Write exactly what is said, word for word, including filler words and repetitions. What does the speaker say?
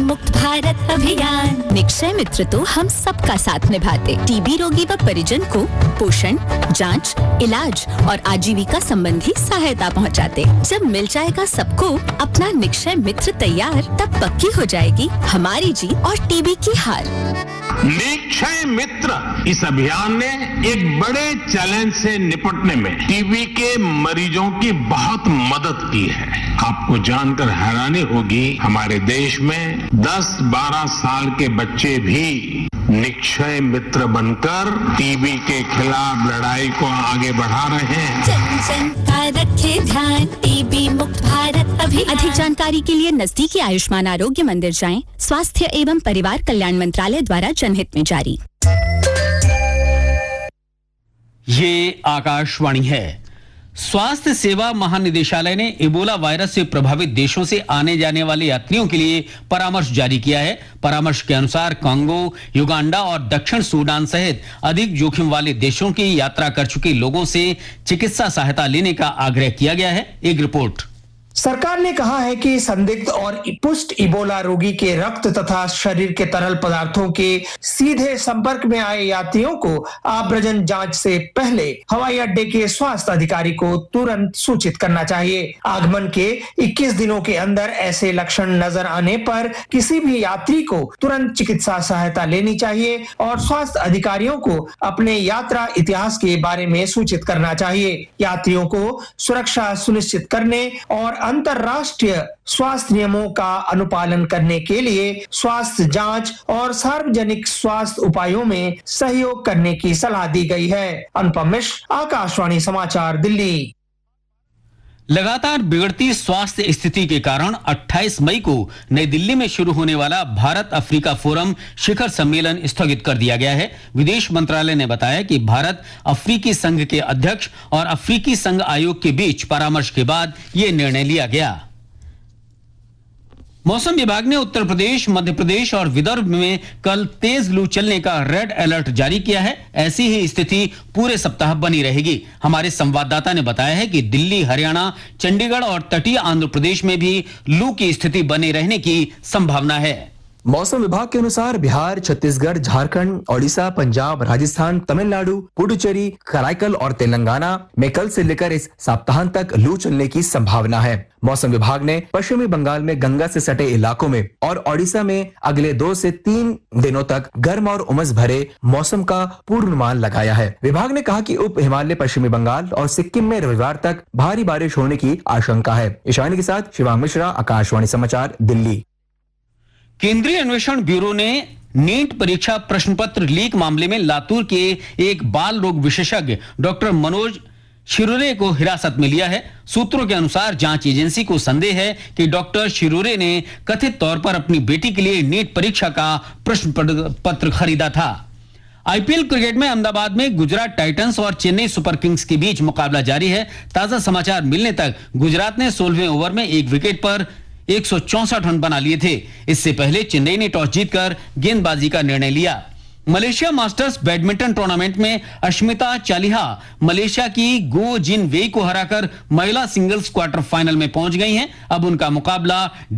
मुक्त भारत अभियान। निक्षय मित्र तो हम सबका साथ निभाते, टीबी रोगी व परिजन को पोषण, जांच, इलाज और आजीविका संबंधी सहायता पहुंचाते। जब मिल जाएगा सबको अपना निक्षय मित्र तैयार, तब पक्की हो जाएगी हमारी जीत और टीबी की हार। निक्षय मित्र इस अभियान ने एक बड़े चैलेंज से निपटने में टीबी के मरीजों की बहुत मदद की है। आपको जानकर हैरानी होगी, हमारे देश में दस बारह साल के बच्चे भी निक्षय मित्र बनकर टीबी के खिलाफ लड़ाई को आगे बढ़ा रहे हैं। जन जन का रखे ध्यान, टीबी मुक्त भारत अभियान। अधिक जानकारी के लिए नजदीकी आयुष्मान आरोग्य मंदिर जाएं। स्वास्थ्य एवं परिवार कल्याण मंत्रालय द्वारा जनहित में जारी। ये आकाशवाणी है। स्वास्थ्य सेवा महानिदेशालय ने इबोला वायरस से प्रभावित देशों से आने जाने वाले यात्रियों के लिए परामर्श जारी किया है। परामर्श के अनुसार कांगो, युगांडा और दक्षिण सूडान सहित अधिक जोखिम वाले देशों की यात्रा कर चुके लोगों से चिकित्सा सहायता लेने का आग्रह किया गया है। एक रिपोर्ट। सरकार ने कहा है कि संदिग्ध और पुष्ट इबोला रोगी के रक्त तथा शरीर के तरल पदार्थों के सीधे संपर्क में आए यात्रियों को आव्रजन जांच से पहले हवाई अड्डे के स्वास्थ्य अधिकारी को तुरंत सूचित करना चाहिए। आगमन के इक्कीस दिनों के अंदर ऐसे लक्षण नजर आने पर किसी भी यात्री को तुरंत चिकित्सा सहायता लेनी चाहिए और स्वास्थ्य अधिकारियों को अपने यात्रा इतिहास के बारे में सूचित करना चाहिए। यात्रियों को सुरक्षा सुनिश्चित करने और अंतर्राष्ट्रीय स्वास्थ्य नियमों का अनुपालन करने के लिए स्वास्थ्य जांच और सार्वजनिक स्वास्थ्य उपायों में सहयोग करने की सलाह दी गई है। अनुपम मिश्र, आकाशवाणी समाचार, दिल्ली। लगातार बिगड़ती स्वास्थ्य स्थिति के कारण अट्ठाईस मई को नई दिल्ली में शुरू होने वाला भारत अफ्रीका फोरम शिखर सम्मेलन स्थगित कर दिया गया है। विदेश मंत्रालय ने बताया कि भारत अफ्रीकी संघ के अध्यक्ष और अफ्रीकी संघ आयोग के बीच परामर्श के बाद यह निर्णय लिया गया। मौसम विभाग ने उत्तर प्रदेश, मध्य प्रदेश और विदर्भ में कल तेज लू चलने का रेड अलर्ट जारी किया है। ऐसी ही स्थिति पूरे सप्ताह बनी रहेगी। हमारे संवाददाता ने बताया है कि दिल्ली, हरियाणा, चंडीगढ़ और तटीय आंध्र प्रदेश में भी लू की स्थिति बने रहने की संभावना है। मौसम विभाग के अनुसार बिहार, छत्तीसगढ़, झारखंड, ओडिशा, पंजाब, राजस्थान, तमिलनाडु, पुडुचेरी, कराईकल और तेलंगाना में कल से लेकर इस सप्ताहांत तक लू चलने की संभावना है। मौसम विभाग ने पश्चिमी बंगाल में गंगा से सटे इलाकों में और ओडिशा में अगले दो से तीन दिनों तक गर्म और उमस भरे मौसम का पूर्वानुमान लगाया है। विभाग ने कहा कि उप हिमालय, पश्चिमी बंगाल और सिक्किम में रविवार तक भारी बारिश होने की आशंका है। ईशानी के साथ शिवांग मिश्रा, आकाशवाणी समाचार, दिल्ली। केंद्रीय अन्वेषण ब्यूरो ने नीट परीक्षा प्रश्न पत्र लीक मामले में लातूर के एक बाल रोग विशेषज्ञ डॉक्टर मनोज शिरोरे को हिरासत में लिया है। सूत्रों के अनुसार जांच एजेंसी को संदेह है कि डॉक्टर शिरोरे ने कथित तौर पर अपनी बेटी के लिए नीट परीक्षा का प्रश्न पत्र खरीदा था। आईपीएल क्रिकेट में अहमदाबाद में गुजरात टाइटंस और चेन्नई सुपर किंग्स के बीच मुकाबला जारी है। ताजा समाचार मिलने तक गुजरात ने सोलहवें ओवर में एक विकेट पर एक सौ चौसठ रन बना लिए थे। इससे पहले चेन्नई ने टॉस जीतकर गेंदबाजी का निर्णय लिया। मलेशिया मास्टर्स बैडमिंटन टूर्नामेंट में अश्मिता चालिहा मलेशिया की गो जिन वेई को हराकर महिला सिंगल्स क्वार्टर फाइनल में पहुंच गई हैं। अब उनका मुकाबला